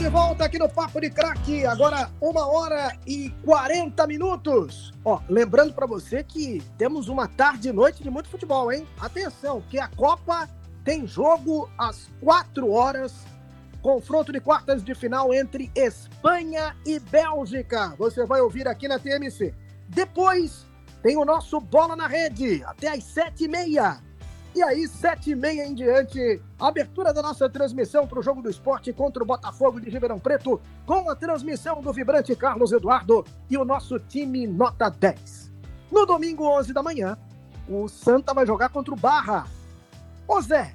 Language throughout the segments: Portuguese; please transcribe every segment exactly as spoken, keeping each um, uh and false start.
de volta aqui no Papo de Craque, agora uma hora e quarenta minutos. Ó, lembrando para você que temos uma tarde e noite de muito futebol, hein? Atenção, que a Copa tem jogo às quatro horas, confronto de quartas de final entre Espanha e Bélgica. Você vai ouvir aqui na T M C. Depois tem o nosso Bola na Rede, até às sete e meia. E aí, sete e meia em diante, abertura da nossa transmissão para o Jogo do Esporte contra o Botafogo de Ribeirão Preto, com a transmissão do vibrante Carlos Eduardo e o nosso time nota dez. No domingo, onze da manhã, o Santa vai jogar contra o Barra. Ô Zé,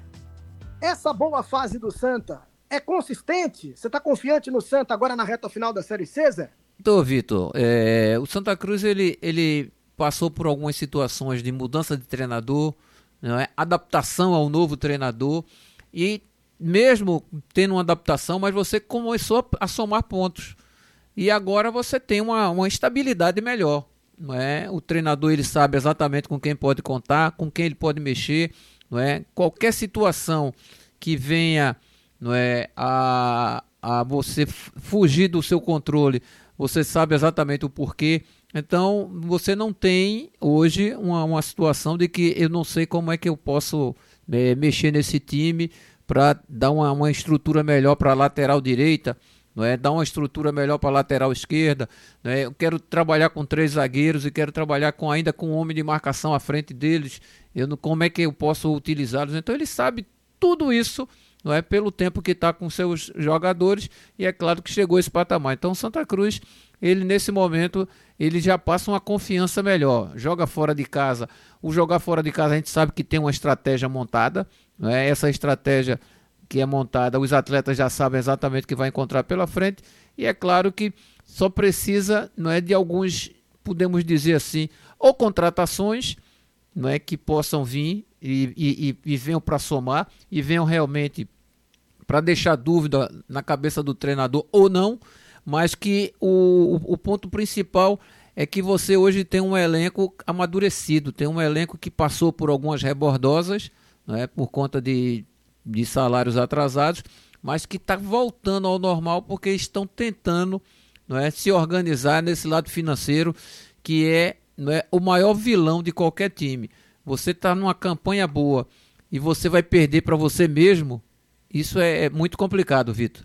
essa boa fase do Santa é consistente? Você está confiante no Santa agora na reta final da Série C, Zé? Tô, Vitor. É, o Santa Cruz, ele, ele passou por algumas situações de mudança de treinador, não é? Adaptação ao novo treinador, e mesmo tendo uma adaptação, mas você começou a, a somar pontos, e agora você tem uma, uma estabilidade melhor, não é? O treinador, ele sabe exatamente com quem pode contar, com quem ele pode mexer, não é? Qualquer situação que venha, não é, a, a você fugir do seu controle, você sabe exatamente o porquê. Então, você não tem hoje uma, uma situação de que eu não sei como é que eu posso é, mexer nesse time para dar uma, uma estrutura melhor para a lateral direita, não é? Dar uma estrutura melhor para a lateral esquerda. Não é? Eu quero trabalhar com três zagueiros e quero trabalhar com, ainda com um homem de marcação à frente deles. Eu não, como é que eu posso utilizá-los? Então, ele sabe tudo isso, não é, pelo tempo que está com seus jogadores, e é claro que chegou esse patamar. Então, Santa Cruz, ele nesse momento, ele já passa uma confiança melhor, joga fora de casa. O jogar fora de casa, a gente sabe que tem uma estratégia montada, não é? Essa estratégia que é montada, os atletas já sabem exatamente o que vai encontrar pela frente, e é claro que só precisa, não é, de alguns, podemos dizer assim, ou contratações, não é, que possam vir e, e, e venham para somar, e venham realmente para deixar dúvida na cabeça do treinador ou não, mas que o, o, o ponto principal é que você hoje tem um elenco amadurecido, tem um elenco que passou por algumas rebordosas, não é, por conta de, de salários atrasados, mas que está voltando ao normal porque estão tentando, não é, se organizar nesse lado financeiro, que é, não é, o maior vilão de qualquer time. Você está numa campanha boa e você vai perder para você mesmo, isso é, é muito complicado, Vitor.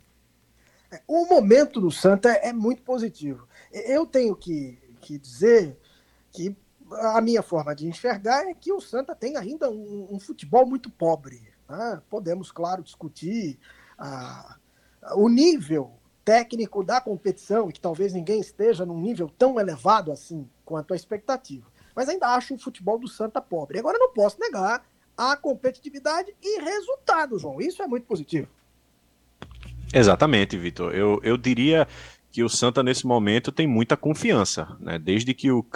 O momento do Santa é muito positivo. Eu tenho que, que dizer que a minha forma de enxergar é que o Santa tem ainda um, um futebol muito pobre, né? Podemos, claro, discutir ah, o nível técnico da competição, e que talvez ninguém esteja num nível tão elevado assim quanto a expectativa. Mas ainda acho o futebol do Santa pobre. Agora, não posso negar a competitividade e resultado, João. Isso é muito positivo. Exatamente, Vitor. Eu, eu diria que o Santa, nesse momento, tem muita confiança, né? Desde que o